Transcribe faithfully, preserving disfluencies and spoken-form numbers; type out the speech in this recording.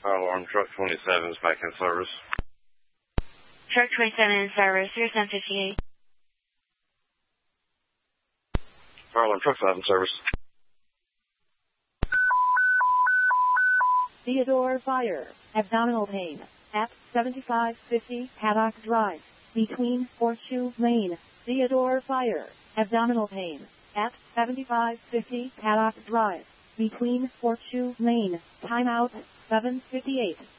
Fire alarm truck twenty-seven is back in service. Truck twenty-seven in service, three seven fifty-eight. Fire alarm truck five in service. Theodore Fire, abdominal pain, at seventy-five fifty Paddock Drive, between Horseshoe Lane. Theodore Fire, abdominal pain, at seventy-five fifty Paddock Drive, between Horseshoe Lane. Timeout, seven fifty-eight.